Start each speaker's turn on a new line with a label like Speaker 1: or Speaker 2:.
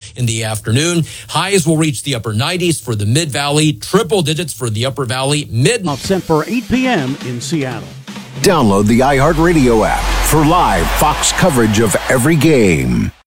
Speaker 1: in the afternoon. Highs will reach the upper 90s for the Mid-Valley, triple digits for the Upper Valley,
Speaker 2: Set for 8 p.m. in Seattle.
Speaker 3: Download the iHeartRadio app for live Fox coverage of every game.